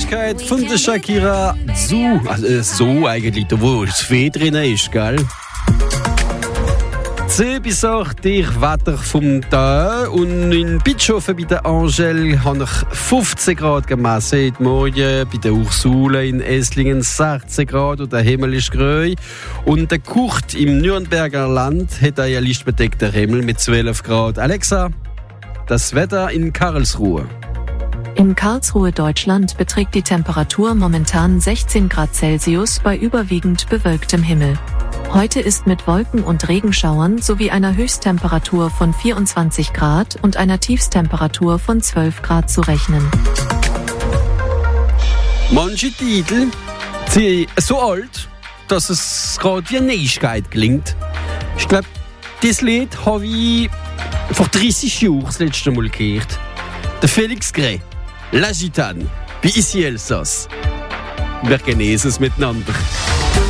Neuigkeit von der Shakira zu. Also so eigentlich, da wo das Fee drin ist, gell? 10 bis 8 Wetter vom Tag. Und in Bischofshofen bei der Angel habe ich 15 Grad gemessen heute Morgen. Bei der Ursula in Esslingen 16 Grad und der Himmel ist grau. Und der Kurt im Nürnberger Land hat einen lichtbedeckten Himmel mit 12 Grad. Alexa, das Wetter in Karlsruhe. In Karlsruhe, Deutschland, beträgt die Temperatur momentan 16 Grad Celsius bei überwiegend bewölktem Himmel. Heute ist mit Wolken und Regenschauern sowie einer Höchsttemperatur von 24 Grad und einer Tiefsttemperatur von 12 Grad zu rechnen. Manche Titel sind so alt, dass es gerade wie eine Neuigkeit klingt. Ich glaube, dieses Lied habe ich vor 30 Jahren das letzte Mal gehört. Der Felix Gray, La Gitane, bei Ici Elsass. Wir genießen es miteinander.